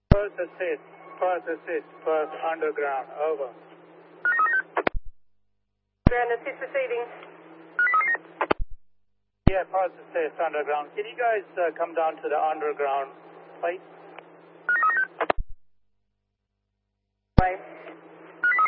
First assist, first underground, over. Ground assist proceeding. Yeah, first assist underground. Can you guys come down to the underground, please?